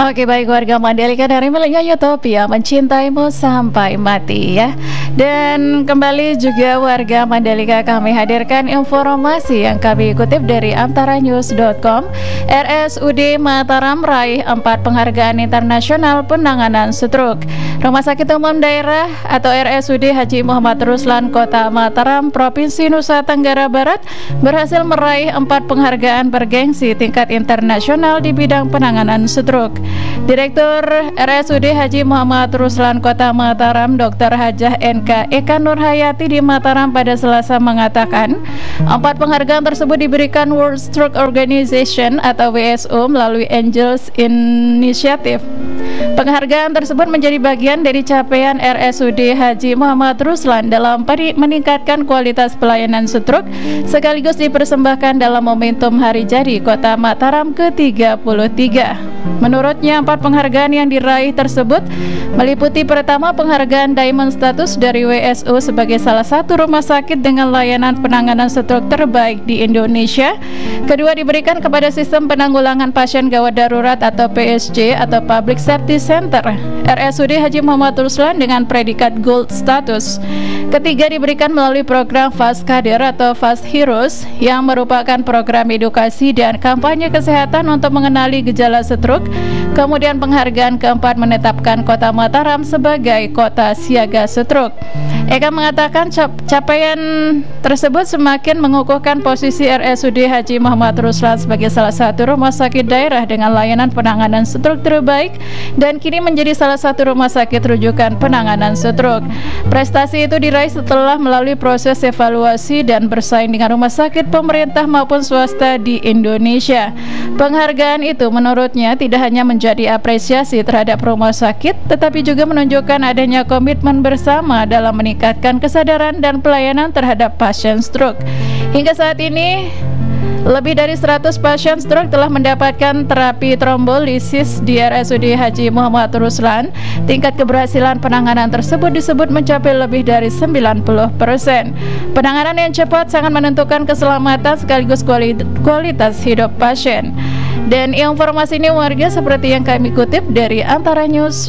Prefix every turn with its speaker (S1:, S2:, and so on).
S1: Oke, baik warga Mandalika dari miliknya Utopia, mencintaimu sampai mati ya. Dan kembali juga warga Mandalika, kami hadirkan informasi yang kami kutip dari antaranews.com. RSUD Mataram raih 4 penghargaan internasional penanganan stroke. Rumah Sakit Umum Daerah atau RSUD Haji Muhammad Ruslan Kota Mataram, Provinsi Nusa Tenggara Barat berhasil meraih 4 penghargaan bergengsi tingkat internasional di bidang penanganan stroke. Direktur RSUD Haji Muhammad Ruslan Kota Mataram, Dr. Hajah NK Eka Nurhayati di Mataram pada Selasa mengatakan 4 penghargaan tersebut diberikan World Stroke Organization atau WSO melalui Angels Initiative. Penghargaan tersebut menjadi bagian dari capaian RSUD Haji Muhammad Ruslan dalam meningkatkan kualitas pelayanan stroke sekaligus dipersembahkan dalam momentum Hari Jadi Kota Mataram ke-33. Menurutnya 4 penghargaan yang diraih tersebut meliputi pertama penghargaan Diamond Status dari WSO sebagai salah satu rumah sakit dengan layanan penanganan stroke terbaik di Indonesia. Kedua diberikan kepada Sistem Penanggulangan Pasien Gawat Darurat atau PSC atau Public Safety Center RSUD Haji Muhammad Ruslan dengan predikat Gold Status. Ketiga diberikan melalui program Fast Kader atau Fast Heroes yang merupakan program edukasi dan kampanye kesehatan untuk mengenali gejala stroke. Kemudian penghargaan keempat menetapkan Kota Mataram sebagai Kota Siaga Stroke. Eka mengatakan capaian tersebut semakin mengukuhkan posisi RSUD Haji Muhammad Ruslan sebagai salah satu rumah sakit daerah dengan layanan penanganan stroke terbaik dan kini menjadi salah satu rumah sakit rujukan penanganan stroke. Prestasi itu diraih setelah melalui proses evaluasi dan bersaing dengan rumah sakit pemerintah maupun swasta di Indonesia. Penghargaan itu menurutnya tidak hanya menjadi apresiasi terhadap rumah sakit, tetapi juga menunjukkan adanya komitmen bersama dalam meningkatkan kesadaran dan pelayanan terhadap pasien stroke. Hingga saat ini, lebih dari 100 pasien stroke telah mendapatkan terapi trombolisis di RSUD Haji Muhammad Ruslan. Tingkat keberhasilan penanganan tersebut disebut mencapai lebih dari 90%. Penanganan yang cepat sangat menentukan keselamatan sekaligus kualitas hidup pasien. Dan informasi ini warga seperti yang kami kutip dari antaranews.com.